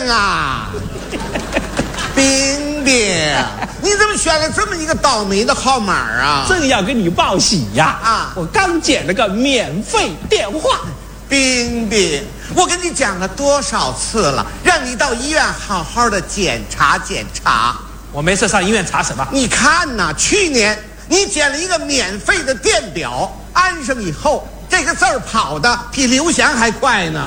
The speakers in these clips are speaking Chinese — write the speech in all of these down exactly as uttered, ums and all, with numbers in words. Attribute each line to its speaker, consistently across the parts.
Speaker 1: 啊！冰冰，你怎么选了这么一个倒霉的号码啊？
Speaker 2: 正要跟你报喜呀！
Speaker 1: 啊，
Speaker 2: 我刚捡了个免费电话。
Speaker 1: 冰冰，我跟你讲了多少次了，让你到医院好好的检查检查。
Speaker 2: 我没事上医院查什么？
Speaker 1: 你看呐，去年你捡了一个免费的电表，安上以后，这个字儿跑的比刘翔还快呢。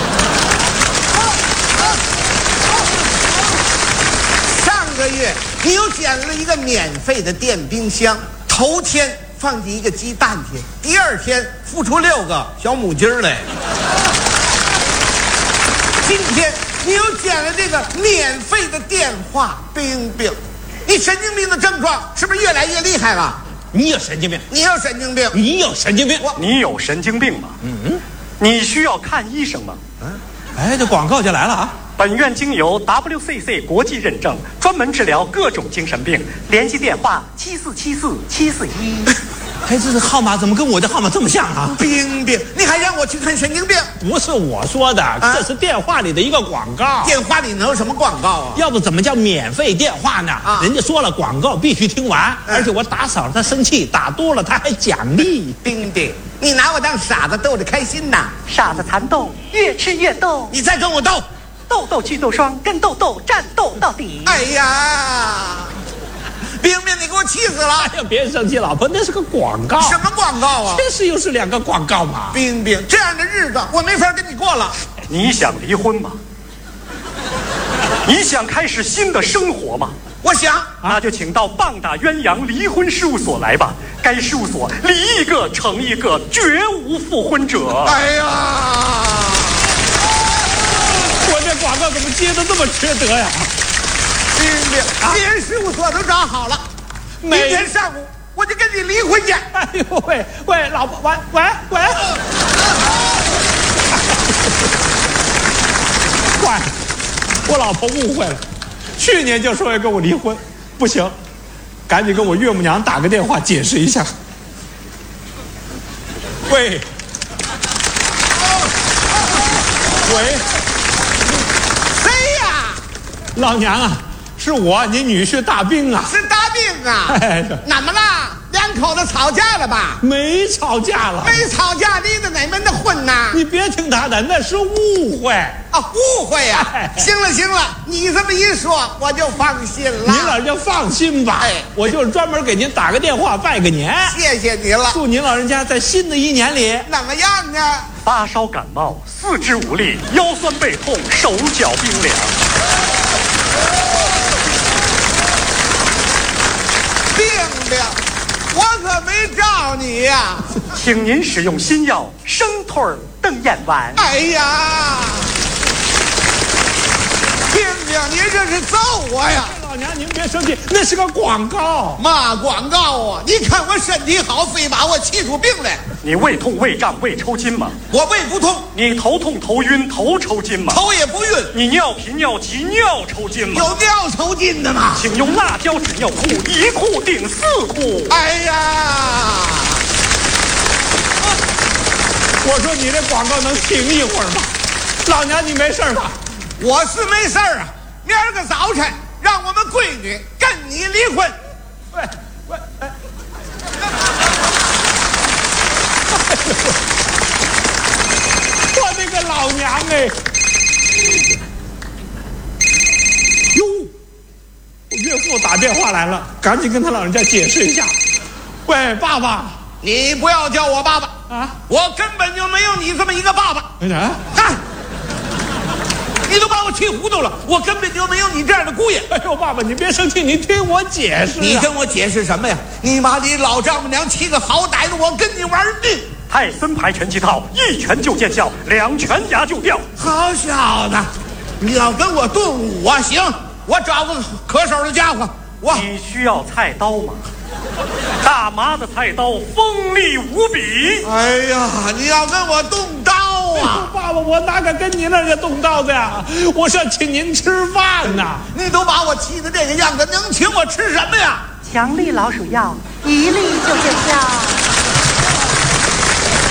Speaker 1: 上个月你又捡了一个免费的电冰箱，头天放进一个鸡蛋去，第二天孵出六个小母鸡来。今天你又捡了这个免费的电话，冰冰，你神经病的症状是不是越来越厉害了？
Speaker 2: 你有神经病！
Speaker 1: 你有神经病！
Speaker 2: 你有神经病！
Speaker 3: 你有神经病吗？嗯，你需要看医生吗？
Speaker 2: 嗯，哎，这广告就来了啊！
Speaker 3: 本院经由 W C C 国际认证，专门治疗各种精神病。联系电话七四七四七四一。
Speaker 2: 哎，这个号码怎么跟我的号码这么像啊？
Speaker 1: 冰冰，你还让我去看神经病？
Speaker 2: 不是我说的，啊、这是电话里的一个广告。
Speaker 1: 电话里能有什么广告啊？
Speaker 2: 要不怎么叫免费电话呢？啊，人家说了，广告必须听完，嗯、而且我打少了他生气，打多了他还奖励。
Speaker 1: 冰冰，你拿我当傻子逗着开心呐？
Speaker 3: 傻子蚕豆，越吃越逗。
Speaker 1: 你再跟我斗，
Speaker 3: 豆豆祛痘霜，跟豆豆战斗到底。
Speaker 1: 哎呀！冰冰，你给我气死了！
Speaker 2: 哎呀，别生气，老婆，那是个广告。
Speaker 1: 什么广告啊？
Speaker 2: 这是又是两个广告嘛。
Speaker 1: 冰冰，这样的日子我没法跟你过了。
Speaker 3: 你想离婚吗？你想开始新的生活吗？
Speaker 1: 我想，
Speaker 3: 那就请到棒打鸳鸯离婚事务所来吧。该事务所离一个成一个，绝无复婚者。
Speaker 1: 哎呀，
Speaker 2: 我这广告怎么接的这么缺德呀？
Speaker 1: 冰冰，连事务所都找好了，明天上午我就跟你离婚去。
Speaker 2: 哎呦喂喂，老婆，喂喂喂，坏了，我老婆误会了，去年就说要跟我离婚，不行，赶紧跟我岳母娘打个电话解释一下。喂，喂，
Speaker 1: 谁呀？
Speaker 2: 老娘啊！是我，你女婿大兵啊！
Speaker 1: 是大兵啊！
Speaker 2: 哎，
Speaker 1: 怎么了？两口子吵架了吧？
Speaker 2: 没吵架了，
Speaker 1: 没吵架，离的哪门的婚呐？
Speaker 2: 你别听他的，那是误会
Speaker 1: 啊！误会呀、啊！哎、行了行了，你这么一说，我就放心了。
Speaker 2: 您老人家放心吧，哎，我就是专门给您打个电话拜个年，
Speaker 1: 谢谢你了。
Speaker 2: 祝您老人家在新的一年里
Speaker 1: 怎么样呢？
Speaker 3: 发烧感冒，四肢无力，腰酸背痛，手脚冰凉。
Speaker 1: 病病，我可没照你呀、啊！
Speaker 3: 请您使用新药生腿瞪眼丸。
Speaker 1: 哎呀，病病，你这是揍我呀！
Speaker 2: 老娘您别生气，那是个广告。
Speaker 1: 嘛广告啊？你看我身体好，非把我气出病来。
Speaker 3: 你胃痛、胃胀、胃抽筋吗？
Speaker 1: 我胃不痛。
Speaker 3: 你头痛、头晕、头抽筋吗？
Speaker 1: 头也不晕。
Speaker 3: 你尿频、尿急、尿抽筋吗？
Speaker 1: 有尿抽筋的吗？
Speaker 3: 请用辣椒纸尿裤，一裤顶四裤。
Speaker 1: 哎呀！
Speaker 2: 我说你这广告能停一会儿吗？老娘你没事吧？
Speaker 1: 我是没事啊。明儿个早晨让我们闺女跟你离婚。
Speaker 2: 喂喂哎！我那个老娘哎！哟，我岳父打电话来了，赶紧跟他老人家解释一下。喂，爸爸，
Speaker 1: 你不要叫我爸爸啊！我根本就没有你这么一个爸爸。
Speaker 2: 为啥？
Speaker 1: 啊！你都把我气糊涂了，我根本就没有你这样的姑爷。
Speaker 2: 哎呦，爸爸，你别生气，你听我解释、啊。
Speaker 1: 你跟我解释什么呀？你把你老丈母娘气个好歹的，我跟你玩命。
Speaker 3: 泰森牌拳击套，一拳就见效，两拳牙就掉。
Speaker 1: 好小子，你要跟我动武啊？行，我找个可手的家伙。我
Speaker 3: 你需要菜刀吗？大麻的菜刀锋利无比。
Speaker 1: 哎呀，你要跟我动刀啊！
Speaker 2: 哎、爸爸，我哪敢跟你那个动刀子呀？我是要请您吃饭呐！
Speaker 1: 你都把我气得这个样子，能请我吃什么呀？
Speaker 4: 强力老鼠药，一粒就见效。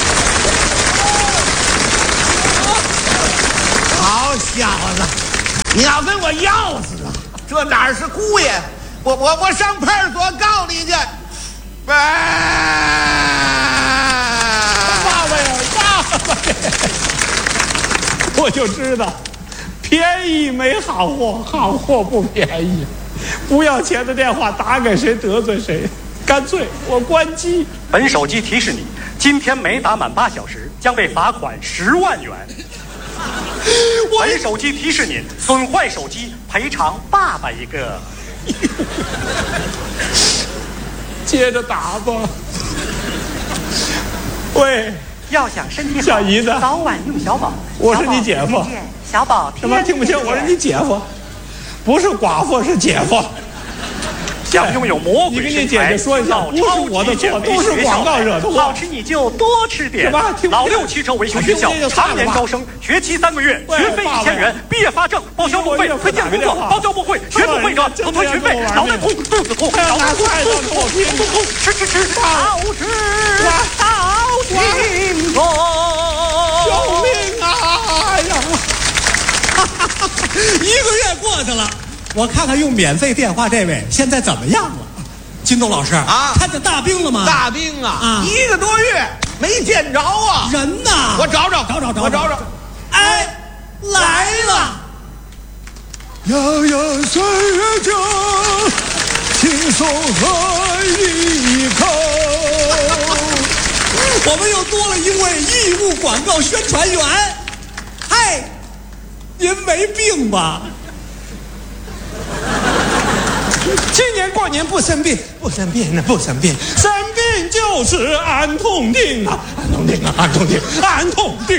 Speaker 1: 好小子， 你要跟我要死啊！这哪是姑爷？我我我上派出所告你去！爸
Speaker 2: 爸呀，爸爸呀！我就知道，便宜没好货，好货不便宜。不要钱的电话打给谁得罪谁，干脆我关机。
Speaker 3: 本手机提示你，今天没打满八小时，将被罚款十万元。本手机提示您，损坏手机赔偿爸爸一个。
Speaker 2: 接着打吧。喂，
Speaker 4: 要想身体好，
Speaker 2: 小姨子，
Speaker 4: 早晚用小宝。
Speaker 2: 我是你姐夫。
Speaker 4: 小宝，
Speaker 2: 什么听不清？我是你姐夫，不是寡妇，是姐夫。
Speaker 3: 想拥有魔鬼
Speaker 2: 你跟你姐姐说一下，不是我的错，都是广告惹的祸。
Speaker 3: 好吃你就多吃点。老六汽车维修学校常年招生，学期三个月，学费一千元，毕业发证，报销路费，推荐工作，包教不会，学不会的不退学费，脑袋痛，肚子痛，脑袋痛，肚子痛，吃吃吃，好吃，好幸福。
Speaker 2: 救命啊！哎呀，
Speaker 5: 一个月过去了。我看看用免费电话这位现在怎么样了？金东老师
Speaker 1: 啊，
Speaker 5: 看见大兵了吗？
Speaker 1: 大兵啊，
Speaker 5: 啊
Speaker 1: 一个多月没见着啊，
Speaker 5: 人呢？
Speaker 1: 我找找，
Speaker 5: 找找找，
Speaker 1: 我找找。
Speaker 5: 哎，来了！
Speaker 2: 遥遥岁月中，轻松喝一口。
Speaker 5: 我们又多了一位义务广告宣传员。嗨，您没病吧？
Speaker 2: 今年过年不生病，不生病呢，不生病，生病就是安痛定啊，安痛定啊，安痛定，安痛定。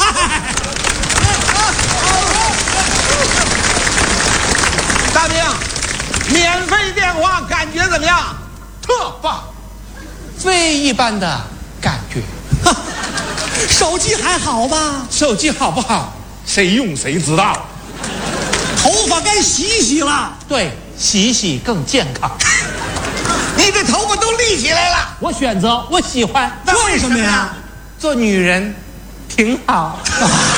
Speaker 1: 大兵，免费电话感觉怎么样？特棒，
Speaker 6: 非一般的感觉。
Speaker 5: 手机还好吧？
Speaker 6: 手机好不好，谁用谁知道。
Speaker 5: 头发该洗洗了。
Speaker 6: 对，洗一洗更健康。
Speaker 1: 你这头发都立起来了。
Speaker 6: 我选择，我喜欢。
Speaker 5: 为什么呀？
Speaker 6: 做女人挺好。